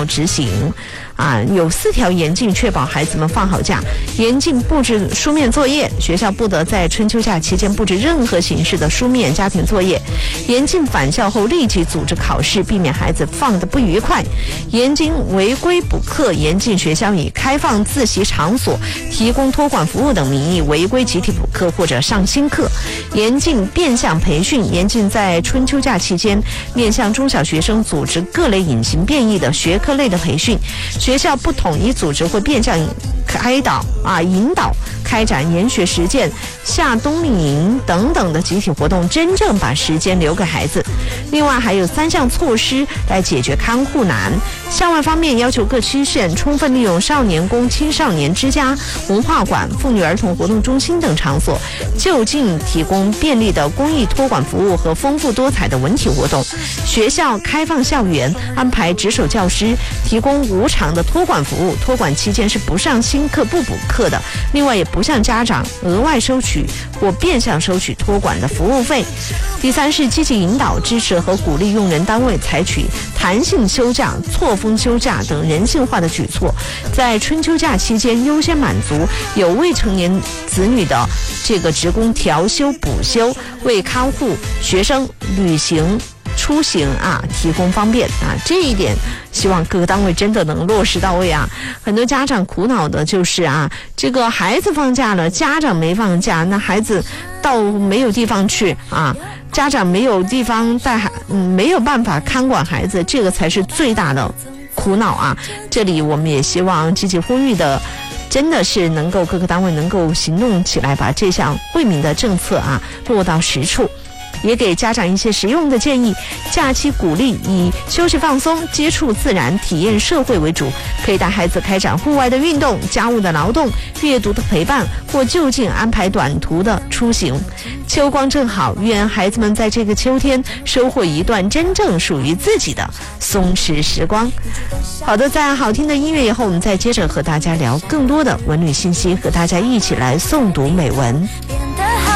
照执行。有4条严禁确保孩子们放好假：严禁布置书面作业，学校不得在春秋假期间布置任何形式的书面家庭作业；严禁返校后立即组织考试，避免孩子放得不愉快；严禁违规补课，严禁学校以开放自习场所、提供托管服务等名义违规集体补课或者上新课；严禁变相培训，严禁在春秋假期间面向中小学生组织各类隐形变异的学科类的培训。学校不统一组织或变相引导开展研学实践、夏冬令营等等的集体活动，真正把时间留给孩子。另外还有3项措施来解决看护难。校外方面要求各区县充分利用少年宫、青少年之家、文化馆、妇女儿童活动中心等场所，就近提供便利的公益托管服务和丰富多彩的文体活动。学校开放校园，安排值守教师，提供无偿的托管服务，托管期间是不上新课不补课的。另外也不向家长额外收取或变相收取托管的服务费。第3是积极引导、支持和鼓励用人单位采取弹性休假、错峰休假等人性化的举措，在春秋假期间优先满足有未成年子女的这个职工调休补休，为看护学生旅行出行提供方便这一点希望各个单位真的能落实到位很多家长苦恼的就是这个孩子放假了，家长没放假，那孩子到没有地方去家长没有地方带没有办法看管孩子，这个才是最大的苦恼这里我们也希望积极呼吁的，真的是能够各个单位能够行动起来，把这项惠民的政策落到实处。也给家长一些实用的建议。假期鼓励以休息放松、接触自然、体验社会为主，可以带孩子开展户外的运动、家务的劳动、阅读的陪伴，或就近安排短途的出行。秋光正好，愿孩子们在这个秋天收获一段真正属于自己的松弛时光。好的，在好听的音乐以后，我们再接着和大家聊更多的文旅信息，和大家一起来诵读美文。